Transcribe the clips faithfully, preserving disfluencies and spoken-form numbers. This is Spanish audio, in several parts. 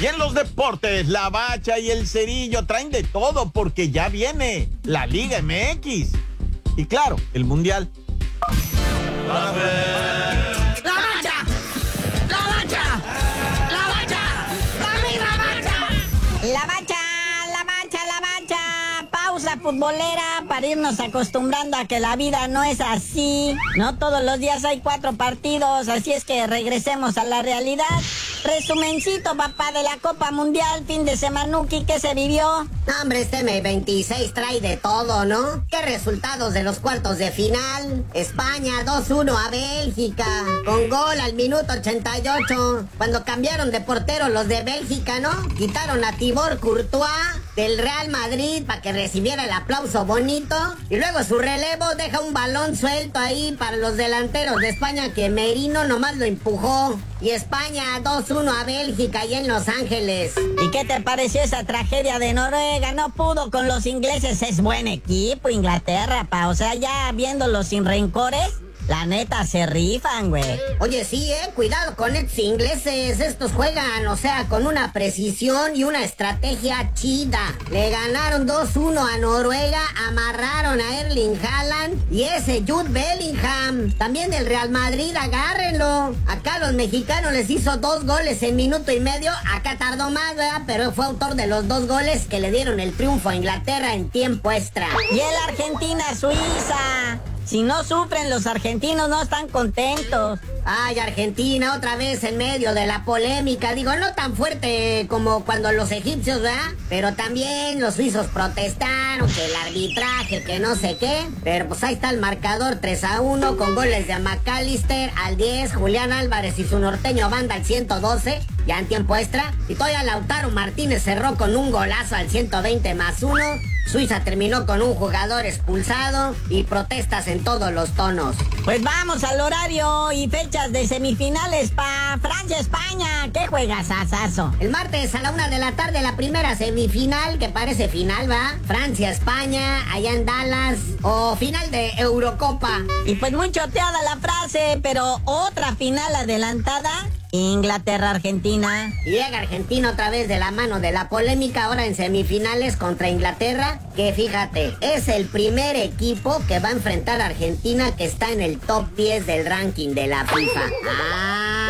Y en los deportes, la Bacha y el Cerillo traen de todo porque ya viene la Liga M X. Y claro, el Mundial. ¡La Bacha! ¡La Bacha! ¡La Bacha! ¡Dame la Bacha! La Bacha, la Bacha, la Bacha. Pausa futbolera para irnos acostumbrando a que la vida no es así. No todos los días hay cuatro partidos, así es que regresemos a la realidad. Resumencito, papá, de la Copa Mundial, fin de semanuki, ¿qué se vivió? No, hombre, este M veintiséis trae de todo, ¿no? ¿Qué resultados de los cuartos de final? España dos uno a Bélgica, con gol al minuto ochenta y ocho. Cuando cambiaron de portero los de Bélgica, ¿no? Quitaron a Thibaut Courtois del Real Madrid para que recibiera el aplauso bonito. Y luego su relevo deja un balón suelto ahí para los delanteros de España que Merino nomás lo empujó. Y España dos uno a Bélgica y en Los Ángeles. ¿Y qué te pareció esa tragedia de Noruega? No pudo con los ingleses, es buen equipo Inglaterra, pa. O sea, ya viéndolos sin rencores, la neta se rifan, güey. Oye, sí, eh, cuidado con estos ingleses, estos juegan, o sea, con una precisión y una estrategia chida. Le ganaron dos uno a Noruega, amarraron a Erling Haaland y ese Jude Bellingham, también del Real Madrid, agárrenlo. Acá los mexicanos les hizo dos goles en minuto y medio, acá tardó más, ¿verdad? Pero fue autor de los dos goles que le dieron el triunfo a Inglaterra en tiempo extra. Y el Argentina-Suiza. Si no sufren, los argentinos no están contentos. Ay, Argentina, otra vez en medio de la polémica. Digo, no tan fuerte como cuando los egipcios, ¿verdad? Pero también los suizos protestaron, que el arbitraje, que no sé qué. Pero pues ahí está el marcador, tres a uno, con goles de McAllister al diez, Julián Álvarez y su norteño banda al ciento doce, ya en tiempo extra. Y todavía Lautaro Martínez cerró con un golazo al ciento veinte más uno. Suiza terminó con un jugador expulsado y protestas en todos los tonos. Pues vamos al horario y fechas de semifinales pa Francia-España. ¿Qué juegas, asazo? El martes a la una de la tarde la primera semifinal, que parece final, ¿va? Francia-España, allá en Dallas, o final de Eurocopa. Y pues muy choteada la frase, pero otra final adelantada. Inglaterra-Argentina. Llega Argentina otra vez de la mano de la polémica, ahora en semifinales contra Inglaterra, que fíjate, es el primer equipo que va a enfrentar a Argentina que está en el top diez del ranking de la FIFA. Ah,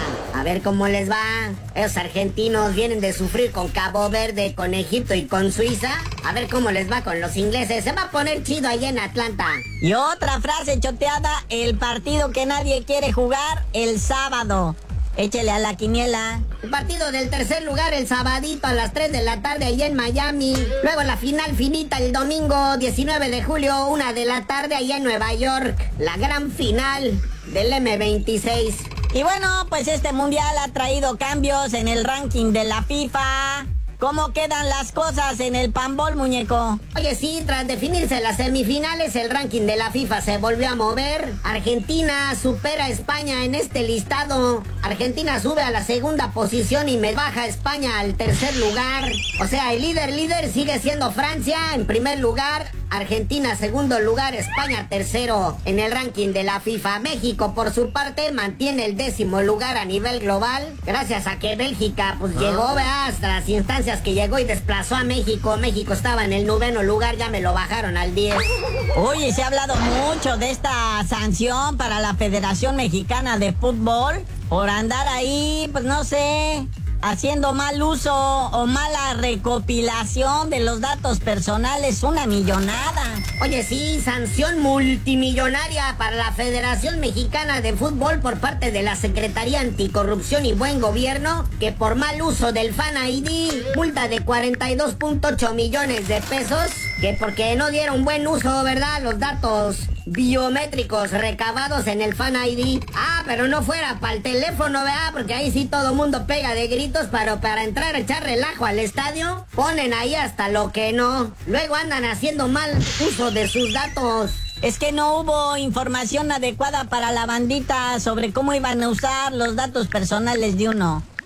a ver cómo les va. Esos argentinos vienen de sufrir con Cabo Verde, con Egipto y con Suiza. A ver cómo les va con los ingleses. Se va a poner chido allá en Atlanta. Y otra frase choteada, el partido que nadie quiere jugar el sábado. Échele a la quiniela. El partido del tercer lugar el sabadito a las tres de la tarde allá en Miami. Luego la final finita el domingo diecinueve de julio, una de la tarde allá en Nueva York. La gran final del M veintiséis. Y bueno, pues este mundial ha traído cambios en el ranking de la FIFA. ¿Cómo quedan las cosas en el panbol, muñeco? Oye, sí, tras definirse las semifinales, el ranking de la FIFA se volvió a mover. Argentina supera a España en este listado. Argentina sube a la segunda posición y me baja a España al tercer lugar. O sea, el líder líder sigue siendo Francia en primer lugar. Argentina segundo lugar, España tercero en el ranking de la FIFA. México, por su parte, mantiene el décimo lugar a nivel global, gracias a que Bélgica pues llegó, ¿verdad?, hasta las instancias que llegó y desplazó a México. México estaba en el noveno lugar, ya me lo bajaron al diez. Oye, se ha hablado mucho de esta sanción para la Federación Mexicana de Fútbol por andar ahí, pues no sé, haciendo mal uso o mala recopilación de los datos personales, una millonada. Oye, sí, sanción multimillonaria para la Federación Mexicana de Fútbol por parte de la Secretaría Anticorrupción y Buen Gobierno, que por mal uso del Fan I D, multa de cuarenta y dos punto ocho millones de pesos, que porque no dieron buen uso, ¿verdad?, los datos biométricos recabados en el Fan I D. Ah, pero no fuera para el teléfono, ¿verdad? Porque ahí sí todo mundo pega de gritos, pero para entrar a echar relajo al estadio, ponen ahí hasta lo que no. Luego andan haciendo mal uso de sus datos. Es que no hubo información adecuada para la bandita sobre cómo iban a usar los datos personales de uno.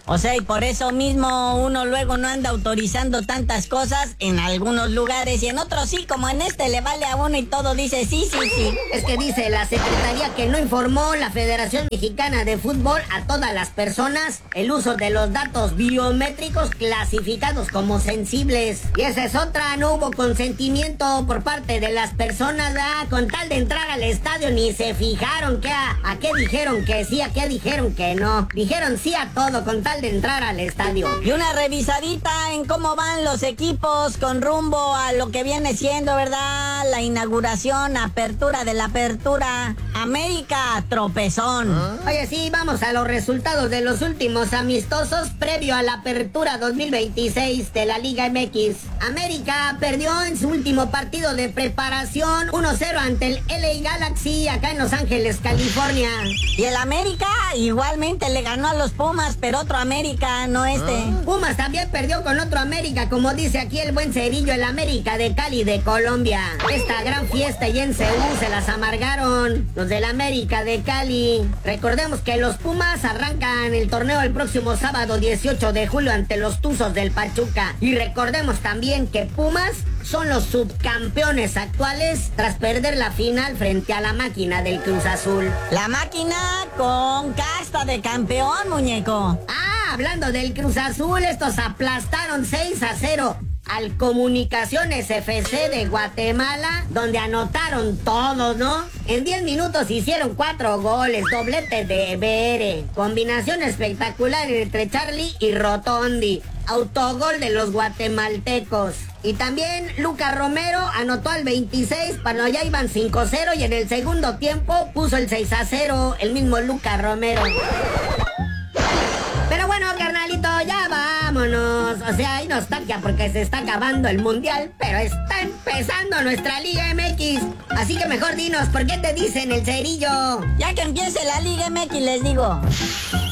O sea, y por eso mismo uno luego no anda autorizando tantas cosas en algunos lugares y en otros sí, como en este le vale a uno y todo dice sí, sí, sí. Es que dice la secretaría que no informó la Federación Mexicana de Fútbol a todas las personas el uso de los datos biométricos clasificados como sensibles. Y esa es otra, no hubo consentimiento por parte de las personas, ¿verdad? Con tal de entrar al estadio ni se fijaron que a, a qué dijeron que sí, a qué dijeron que no. Dijeron sí a todo con tal de entrar al estadio. Y una revisadita en cómo van los equipos con rumbo a lo que viene siendo, ¿verdad? La inauguración, apertura de la apertura. América, tropezón. ¿Ah? Oye, sí, vamos a los resultados de los últimos amistosos previo a la apertura dos mil veintiséis de la Liga M X. América perdió en su último partido de preparación uno cero ante el L A Galaxy acá en Los Ángeles, California. Y el América igualmente le ganó a los Pumas, pero otro América, no este. ¿Ah? Pumas también perdió con otro América, como dice aquí el buen Cerillo, el América de Cali de Colombia. Esta gran fiesta y en Seúl se las amargaron los del América de Cali. Recordemos que los Pumas arrancan el torneo el próximo sábado dieciocho de julio ante los Tuzos del Pachuca. Y recordemos también que Pumas son los subcampeones actuales tras perder la final frente a la Máquina del Cruz Azul. La Máquina con casta de campeón, muñeco. Ah, hablando del Cruz Azul, estos aplastaron seis a cero al Comunicaciones F C de Guatemala, donde anotaron todos, ¿no? En diez minutos hicieron cuatro goles, doblete de Bere, combinación espectacular entre Charlie y Rotondi, autogol de los guatemaltecos. Y también Lucas Romero anotó al veintiséis cuando ya iban cinco cero y en el segundo tiempo puso el seis a cero el mismo Lucas Romero. Pero bueno, carnalito, ya vámonos. O sea, hay nostalgia porque se está acabando el mundial, pero está empezando nuestra Liga M X. Así que mejor dinos, ¿por qué te dicen el Cerillo? Ya que empiece la Liga M X les digo.